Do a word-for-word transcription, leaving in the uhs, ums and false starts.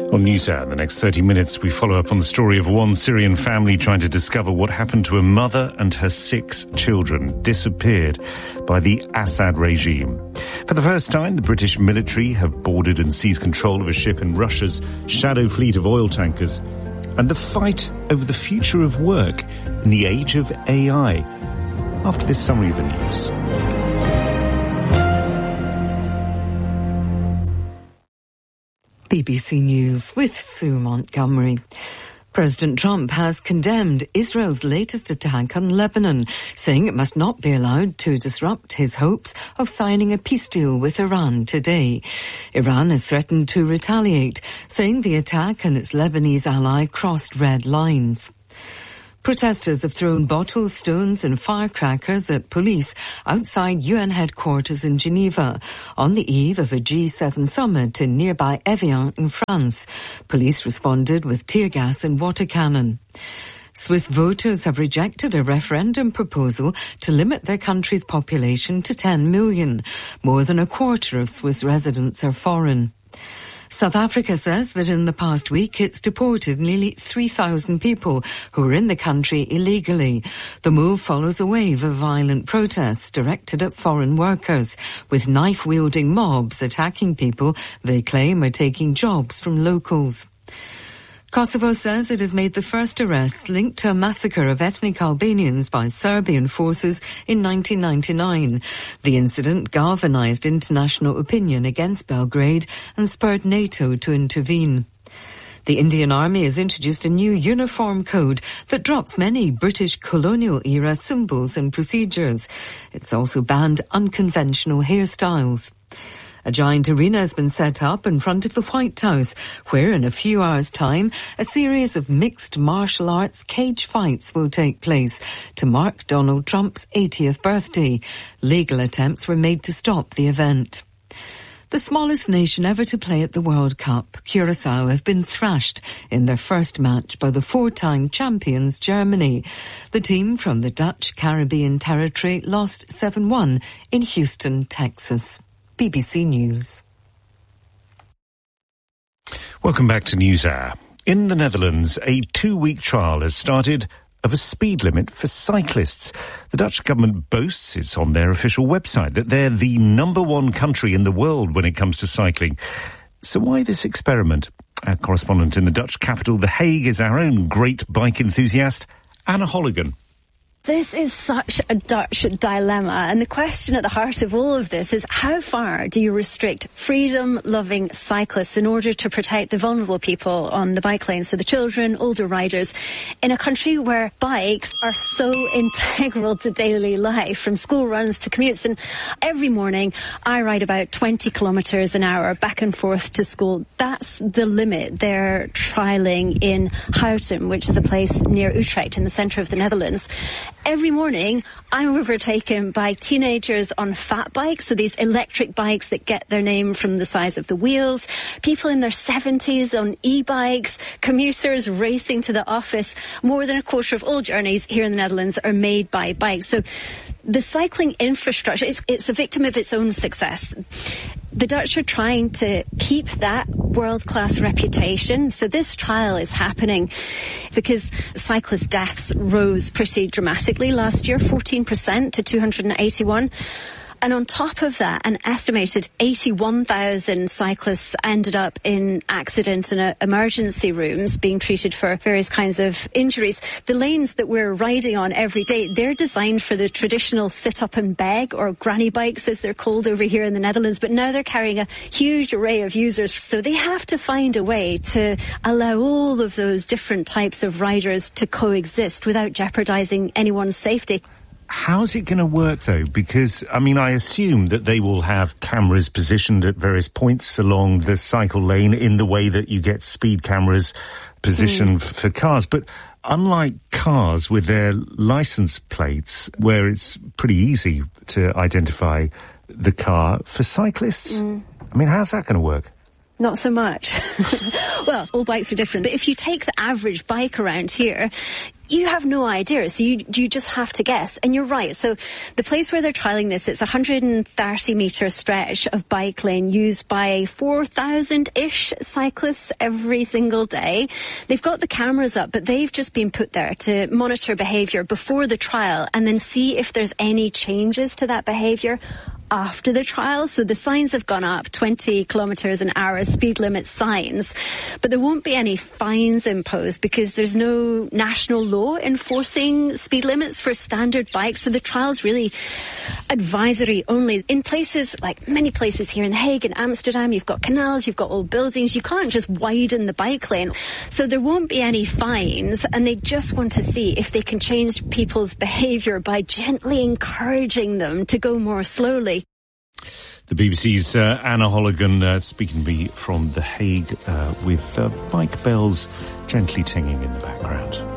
On NewsHour, in the next thirty minutes, we follow up on the story of one Syrian family trying to discover what happened to a mother and her six children disappeared by the Assad regime. For the first time, the British military have boarded and seized control of a ship in Russia's shadow fleet of oil tankers. And the fight over the future of work in the age of A I. After this summary of the news. B B C News with Sue Montgomery. President Trump has condemned Israel's latest attack on Lebanon, saying it must not be allowed to disrupt his hopes of signing a peace deal with Iran today. Iran has threatened to retaliate, saying the attack and its Lebanese ally crossed red lines. Protesters have thrown bottles, stones and firecrackers at police outside U N headquarters in Geneva on the eve of a G seven summit in nearby Evian in France. Police responded with tear gas and water cannon. Swiss voters have rejected a referendum proposal to limit their country's population to ten million. More than a quarter of Swiss residents are foreign. South Africa says that in the past week it's deported nearly three thousand people who were in the country illegally. The move follows a wave of violent protests directed at foreign workers, with knife-wielding mobs attacking people they claim are taking jobs from locals. Kosovo says it has made the first arrests linked to a massacre of ethnic Albanians by Serbian forces in nineteen ninety-nine. The incident galvanized international opinion against Belgrade and spurred NATO to intervene. The Indian Army has introduced a new uniform code that drops many British colonial-era symbols and procedures. It's also banned unconventional hairstyles. A giant arena has been set up in front of the White House, where in a few hours' time, a series of mixed martial arts cage fights will take place to mark Donald Trump's eightieth birthday. Legal attempts were made to stop the event. The smallest nation ever to play at the World Cup, Curaçao, have been thrashed in their first match by the four-time champions Germany. The team from the Dutch Caribbean territory lost seven one in Houston, Texas. B B C News. Welcome back to NewsHour. In the Netherlands, a two-week trial has started of a speed limit for cyclists. The Dutch government boasts, it's on their official website, that they're the number one country in the world when it comes to cycling. So why this experiment? Our correspondent in the Dutch capital, The Hague, is our own great bike enthusiast, Anna Holligan. This is such a Dutch dilemma, and the question at the heart of all of this is how far do you restrict freedom-loving cyclists in order to protect the vulnerable people on the bike lane, so the children, older riders, in a country where bikes are so integral to daily life, from school runs to commutes. And every morning I ride about twenty kilometres an hour back and forth to school. That's the limit they're trialling in Houten, which is a place near Utrecht in the centre of the Netherlands. Every morning, I'm overtaken by teenagers on fat bikes, so these electric bikes that get their name from the size of the wheels, people in their seventies on e-bikes, commuters racing to the office. More than a quarter of all journeys here in the Netherlands are made by bikes. So the cycling infrastructure, it's, it's a victim of its own success. The Dutch are trying to keep that world-class reputation. So this trial is happening because cyclist deaths rose pretty dramatically last year, fourteen percent to two hundred eighty-one. And on top of that, an estimated eighty-one thousand cyclists ended up in accident and uh, emergency rooms being treated for various kinds of injuries. The lanes that we're riding on every day, they're designed for the traditional sit-up and beg, or granny bikes as they're called over here in the Netherlands, but now they're carrying a huge array of users. So they have to find a way to allow all of those different types of riders to coexist without jeopardizing anyone's safety. How's it going to work, though? Because, I mean, I assume that they will have cameras positioned at various points along the cycle lane in the way that you get speed cameras positioned mm. f- for cars. But unlike cars with their license plates, where it's pretty easy to identify the car, for cyclists, mm. I mean, how's that going to work? Not so much. Well, all bikes are different. But if you take the average bike around here, you have no idea. So you you just have to guess. And you're right. So the place where they're trialling this, it's a one hundred thirty metre stretch of bike lane used by four thousand-ish cyclists every single day. They've got the cameras up, but they've just been put there to monitor behaviour before the trial and then see if there's any changes to that behaviour after the trial. So the signs have gone up, twenty kilometres an hour speed limit signs, but there won't be any fines imposed because there's no national law enforcing speed limits for standard bikes. So the trial's really advisory only. In places like many places here in The Hague and Amsterdam, you've got canals, you've got old buildings, you can't just widen the bike lane. So there won't be any fines, and they just want to see if they can change people's behaviour by gently encouraging them to go more slowly. The B B C's uh, Anna Holligan uh, speaking to me from The Hague uh, with uh, bike bells gently tinging in the background.